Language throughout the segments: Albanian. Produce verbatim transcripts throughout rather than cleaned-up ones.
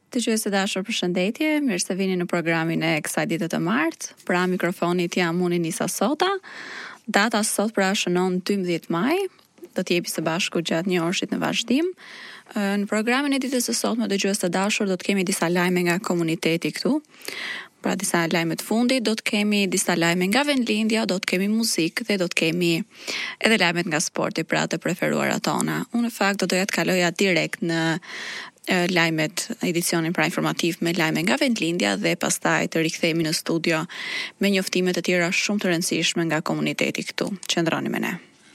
Dëgjues të dashur, përshëndetje, mirë se vini në programin e kësaj dite të martë. Pra mikrofonit jam unë Nisa Sota. Data sot pra shënon dymbëdhjetë maj, do të jepi së bashku gjatë një orëshit në vazhdim. Në programin e ditës së sotme, dëgjues të dashur, do të kemi disa lajme nga komuniteti këtu. Pra disa lajme të fundit, do të kemi disa lajme nga vendlindja, do të kemi muzikë dhe do të kemi edhe lajmet nga sporti, pra të preferuara tona. Unë në fakt do doja të kaloja direkt në lajmet, edicionin pra informativ me lajme nga vendlindja dhe pastaj të rikthehemi në studio me njoftime të tjera shumë të rëndësishme nga komuniteti këtu. Qëndroni me ne.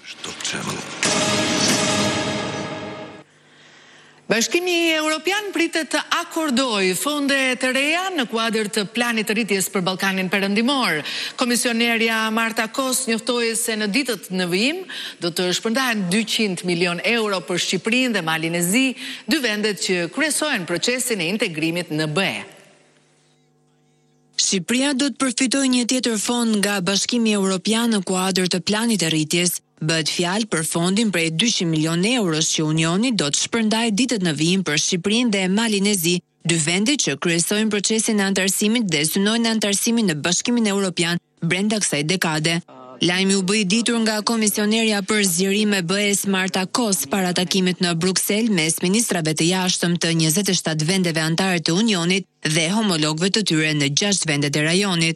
Bashkimi Evropian pritet të akordojë fonde të reja në kuadër të planit të rritjes për Ballkanin Perëndimor. Komisionerja Marta Kos njoftoi se në ditët në vijim do të shpërndahen dyqind milion euro për Shqipërinë dhe Malin e Zi, dy vendet që kryesojnë procesin e integrimit në B E. Shqipëria do të përfitojë një tjetër fond nga Bashkimi Evropian në kuadër të planit të rritjes. Bëhet fjalë për fondin prej dyqind milion eurosh që Unioni do të shpërndajë ditët në vijim për Shqipërinë dhe Malin e Zi, dy vende që kryesojnë procesin e anëtarësimit dhe synojnë anëtarësimin në Bashkimin Evropian brenda kësaj dekade. Lajmi u bë i ditur nga komisionerja për zgjerime B E-s Marta Kos para takimit në Bruksel mes ministrave të jashtëm të njëzet e shtatë vendeve anëtare të Unionit dhe homologëve të tyre në gjashtë vendet e rajonit.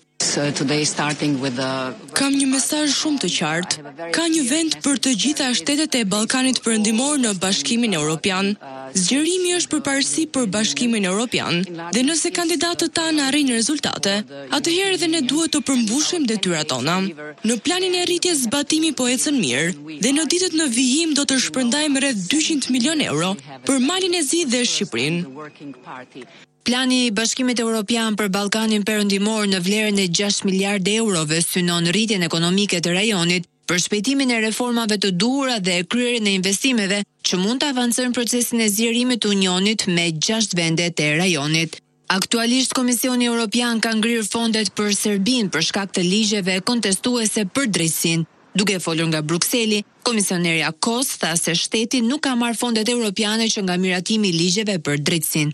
Kam një mesazh shumë të qartë. Ka një vend për të gjitha shtetet e Ballkanit Perëndimor në Bashkimin Evropian. Zgjerimi është përparësi për Bashkimin Evropian dhe nëse kandidatët tanë arrijnë rezultate, atëherë dhe ne duhet të përmbushim detyrat tona. Në planin e rritjes zbatimi po ecën mirë dhe në ditët në vijim do të shpërndajmë rreth dyqind milion euro për Malin e Zi dhe Shqipërinë. Plani i Bashkimit Evropian për Ballkanin Perëndimor në vlerën e gjashtë miliardë eurove synon rritjen ekonomike të rajonit, për shpejtimin e reformave të duhura dhe kryerjen e investimeve që mund të avancojnë procesin e zgjerimit të Unionit me gjashtë vende të rajonit. Aktualisht Komisioni Evropian ka ngrirë fondet për Serbinë për shkak të ligjeve kontestuese për drejtësinë. Duke folur nga Brukseli, komisionerja Kos tha se shteti nuk ka marrë fondet europiane që nga miratimi i ligjeve për drejtësinë.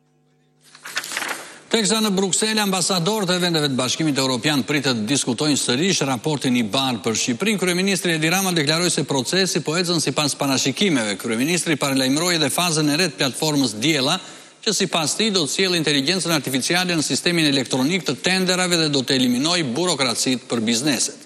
Teksa në Bruksel, ambasadorët e vendeve të Bashkimit Evropian pritet të diskutojnë sërish raportin i barë për Shqipërinë. Kryeministri Edi Rama deklaroi se procesi po ecën sipas parashikimeve. Kryeministri paralajmëroi edhe fazën e re të platformës Diella, që sipas tij do të sjellë inteligjencën artificiale në sistemin elektronik të tenderave dhe do të eliminojë burokracitë për bizneset.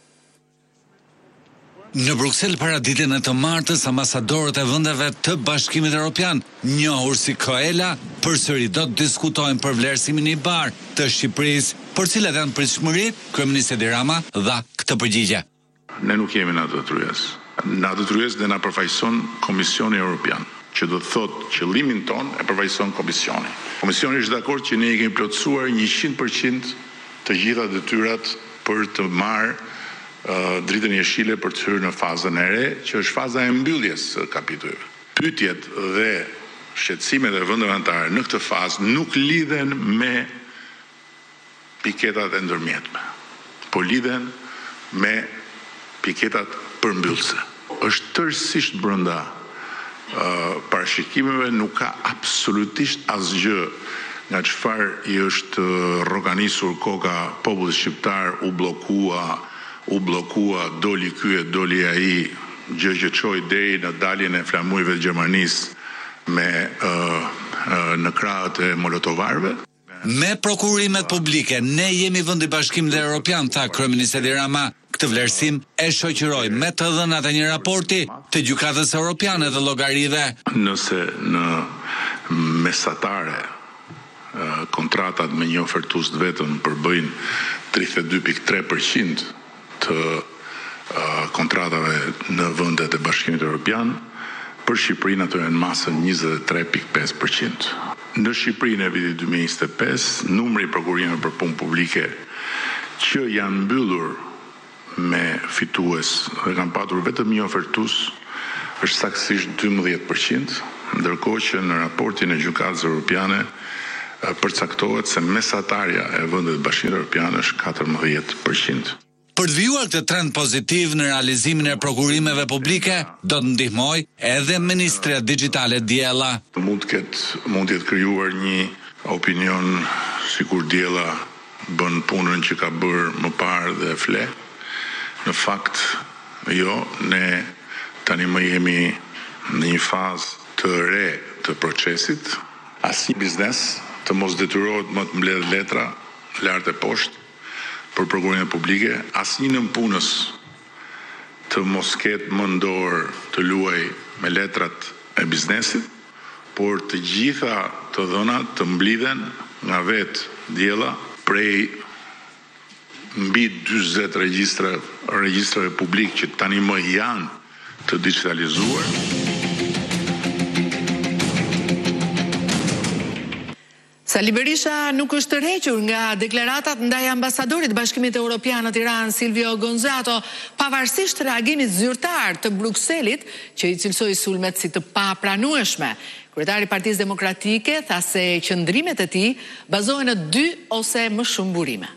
Në Bruksel para ditën e të martës, ambasadorët e vendeve të Bashkimit Evropian, njohur si Koela, përsëri do të diskutojnë për vlerësimin i barë të Shqipërisë, për cilat janë pritshmëri. Kryeministri Edi Rama dha këtë përgjigje. Ne nuk jemi në atë tryez. Në atë tryez dhe na përfaqëson Komisioni Evropian, që do të thotë qëllimin ton e përfaqëson Komisioni. Komisioni është dakord që ne i kemi plotësuar njëqind përqind të gjitha detyrat për të marrë Uh, dritën jeshile për të hyrë në fazën e re, që është faza e mbylljes së kapitujve. Pyetjet dhe shqetësimet e vendeve anëtare në këtë fazë nuk lidhen me piketat e ndërmjetme, por lidhen me piketat përmbyllëse. Është tërësisht brenda uh, parashikimeve, nuk ka absolutisht asgjë nga çfarë i është rroganisur koka popullit shqiptar, u bllokua u blokua, doli ky e doli ai, gjë që çoi deri në daljen e flamujve të Gjermanisë me uh, uh, në krahët e molotovarëve. Me prokurimet publike, ne jemi vend i Bashkimit Evropian, tha kryeministri Edi Rama. Këtë vlerësim e shoqëroi me të dhënat e një raporti të gjykatës europiane dhe llogarive. Nëse në mesatare uh, kontratat me një ofertues vetëm përbëjnë tridhjetë e dy pikë tre përqind të uh, kontratave në vendet e Bashkimit Evropian, për Shqipërinë ato janë masën njëzet e tre pikë pesë përqind. Në Shqipërinë e vitit dy mijë e njëzet e pesë, numri i prokurimeve për punë publike që janë mbyllur me fitues dhe kanë patur vetëm një ofertues është saktësisht dymbëdhjetë përqind, ndërkohë që në raportin e gjykatës europiane përcaktohet se mesatarja e vendet e Bashkimit Evropian është katërmbëdhjetë përqind. Për të vijuar këtë trend pozitiv në realizimin e prokurimeve publike, do të ndihmoj edhe Ministria Digjitale Diella. Mund të ketë, mund të jetë krijuar një opinion sikur Diella bën punën që ka bërë më parë dhe fle. Në fakt, jo, ne tani më jemi në një fazë të re të procesit. Asnjë biznes të mos detyrohet më të mbledh letra lart e poshtë për prokurimet publike, asnjë nënpunës të mos ketë më në dorë të luaj me letrat e biznesit, por të gjitha të dhënat të mblidhen nga vetë Diella prej mbi dyzet regjistra regjistrave publik që tani më janë të digitalizuar. Sali Berisha nuk është tërhequr nga deklaratat ndaj ambasadorit Bashkimit Evropian në Tiranë, Silvio Gonzato, pavarësisht reagimit zyrtar të Brukselit, që i cilësoi sulmet si të papranueshme. Kryetari i Partisë Demokratike tha se qëndrimet e tij bazohen në dy ose më shumë burime.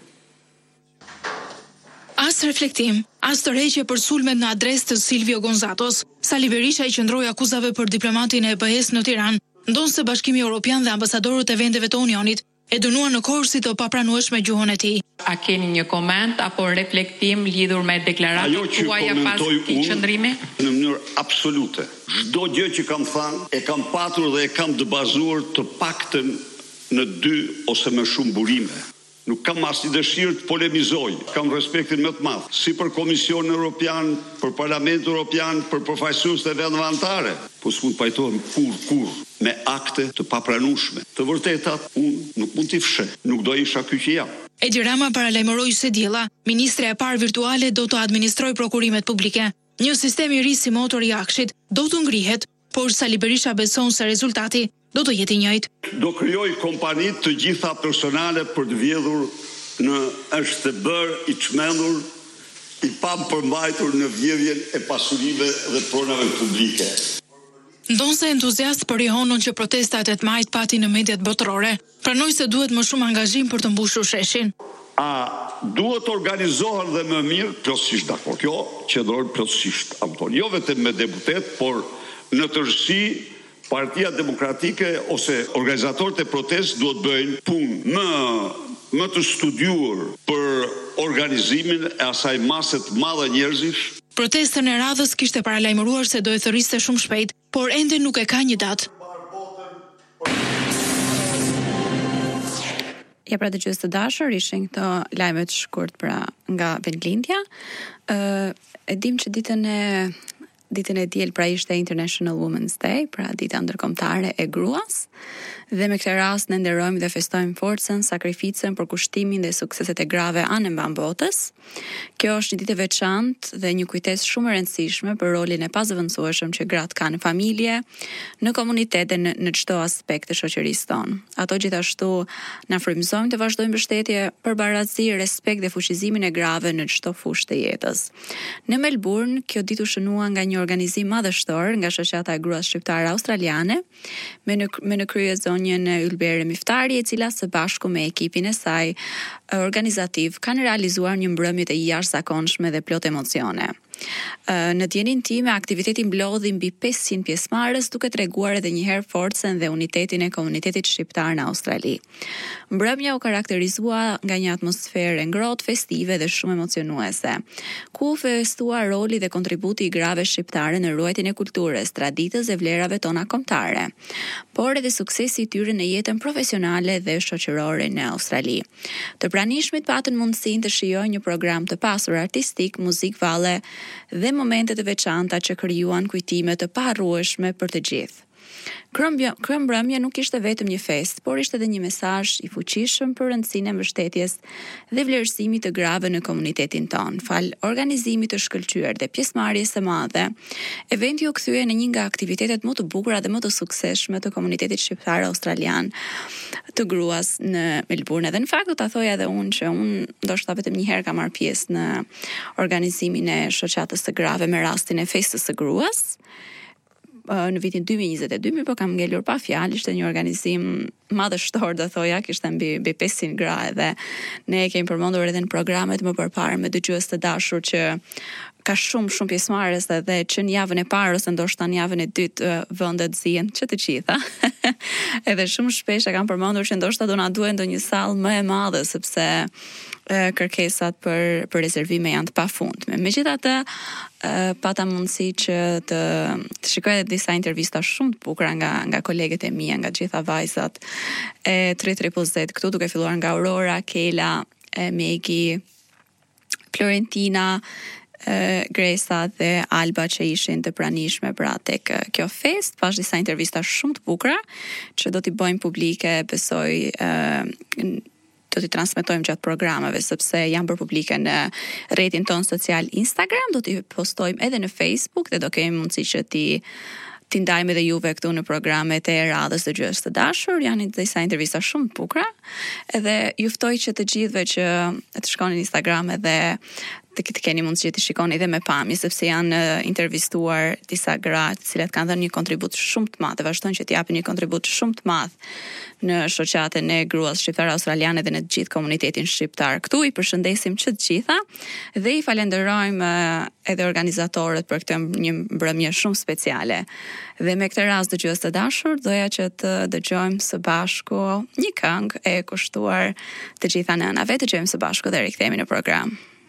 As reflektim, as tërheqje për sulmet në adresë të Silvio Gonzatos, Sali Berisha i qëndroi akuzave për diplomatin e E B E-s në Tiranë, ndonë se Bashkimi Evropian dhe ambasadorët e vendeve të Unionit e dënuan në kohë si të papranueshme gjuhën e tij. A keni një koment apo reflektim lidhur me deklaratat tuaja pas këtij qëndrimi? Në mënyrë absolute. Çdo gjë që kam thënë e kam patur dhe e kam të bazuar të paktën në dy ose më shumë burime. Nuk kam asnjë dëshirë të polemizoj. Kam respektin më të madh si për Komisionin Evropian, për Parlamentin Evropian, për përfaqësuesit e vendeve anëtare. Po s'mund pajtohem kur kur me akte të papranueshme. Të vërtetat unë nuk mund t'i fsheh. Nuk do isha ky që jam. Edi Rama paralajmëroi se Diella, ministre e parë virtuale, do të administrojë prokurimet publike. Një sistem i ri si motori i akshit do të ngrihet, por Sali Berisha beson se rezultati do të jetë i njëjtë. Do krijoj kompani të gjitha personale për të vjedhur në është të bërë i çmendur, i pampërmbajtur në vjedhjen e pasurive dhe pronave publike. Ndonse entuziast për Rihonën që protestat e të majt pati në mediat botërore, pranoi se duhet më shumë angazhim për të mbushur sheshin. A duhet organizohen dhe më mirë? Plotësisht dakord. Kjo qëndron plotësisht, Anton. Jo vetëm me deputet, por në tërësi Partia Demokratike ose organizatorët e protestë duhet bëjnë punë më më të studiuar për organizimin e asaj mase të madhe njerëzish. Protestën e radhës kishte paralajmëruar se do e thërriste shumë shpejt, por ende nuk e ka një datë. Ja, pra dëgjues të dashur, ishin këto lajmet shkurt pra nga vendlindja. Ë, e dim që ditën e ditën e diel pra ishte International Women's Day, pra dita ndërkombëtare e gruas. Dhe me këtë rast ne nderojmë dhe festojmë forcën, sakrificën, përkushtimin dhe sukseset e grave anë mban botës. Kjo është një ditë e veçantë dhe një kujtesë shumë e rëndësishme për rolin e pazëvendësueshëm që gratë kanë në familje, në komunitet dhe në, në çdo aspekt të shoqërisë tonë. Ato gjithashtu na frymëzojnë të vazhdojmë mbështetje për barazi, respekt dhe fuqizimin e grave në çdo fushë të jetës. Në Melbourne, kjo ditë u shënua nga një organizim madhështor nga shoqata e gruas shqiptare australiane, me në, me në krye zonjën Ylbere Miftari, e cila së bashku me ekipin e saj organizativ kanë realizuar një mbrëmje të jashtëzakonshme dhe plot emocione. Në dijenin time, aktiviteti mblodhi mbi pesëqind pjesëmarrës, duke treguar edhe një herë forcën dhe unitetin e komunitetit shqiptar në Australi. Mbrëmja u karakterizua nga një atmosferë ngrohtë, festive dhe shumë emocionuese, ku u festua roli dhe kontributi i grave shqiptare në ruajtjen e kulturës, traditës dhe vlerave tona kombëtare, por edhe suksesi i tyre në jetën profesionale dhe shoqërore në Australi. Të pranishmit patën mundësinë të shijojnë një program të pasur artistik, muzikë valle dhe momente të veçanta që krijuan kujtime të paharrueshme për të gjithë. Krembrëmja nuk ishte vetëm një fest, por ishte edhe një mesazh i fuqishëm për rëndësinë e mbështetjes dhe vlerësimit të grave në komunitetin ton. Fal organizimit të shkëlqyer dhe pjesëmarrjes së madhe, eventi u kthye në një nga aktivitetet më të bukura dhe më të suksesshme të komunitetit shqiptar australian të gruas në Melbourne. Dhe në fakt do ta thoja edhe unë që unë ndoshta vetëm një herë kam marrë pjesë në organizimin e shoqatës së grave me rastin e festës së gruas. në vitin dy mijë e njëzet e dy, po kam ngelur pa fjalë, ishte një organizim madhështor, do thoja, kishte mbi mbi pesëqind gra edhe ne kemi përmendur edhe në programet më përpara me dëgjues të dashur që ka shumë shumë pjesëmarrës edhe që në javën e parë ose ndoshta në javën e dytë vendet zihen që të gjitha. Edhe shumë shpesh e kam përmendur që ndoshta do na duhet ndonjë sallë më e madhe sepse e, kërkesat për për rezervime janë të pafundme. Megjithatë, pata mundësi që të të shikoj edhe disa intervista shumë të bukura nga nga kolegët e mia, nga gjitha vajzat e tre tre pozet këtu, duke filluar nga Aurora, Kela, e Megi, Florentina, Uh, Gresa dhe Alba që ishin të pranishme pra tek uh, kjo fest, pas disa intervista shumë të bukura që do t'i bëjmë publike, besoj uh, do t'i transmetojmë gjatë programeve sepse janë bërë publike në rrjetin ton social Instagram, do t'i postojmë edhe në Facebook dhe do kemi mundësi që t'i t'i ndajmë edhe juve këtu në programet e radhës të dëgjues të dashur, janë disa intervista shumë të bukura, edhe ju ftoj që të gjithëve që të shkoni në Instagram edhe të të keni mundësi të shikoni edhe me pamje, sepse janë intervistuar disa gra të cilat kanë dhënë një kontribut shumë të madh dhe vazhdojnë që të japin një kontribut shumë të madh në shoqatën e gruas shqiptare australiane dhe në të gjithë komunitetin shqiptar. Këtu i përshëndesim që të gjitha dhe i falenderojmë edhe organizatorët për këtë një mbrëmje shumë speciale. Dhe me këtë rast dëgjues të dashur, doja që të dëgjojmë së bashku një këngë e kushtuar të gjitha nënave. Dëgjojmë së bashku dhe rikthehemi në program.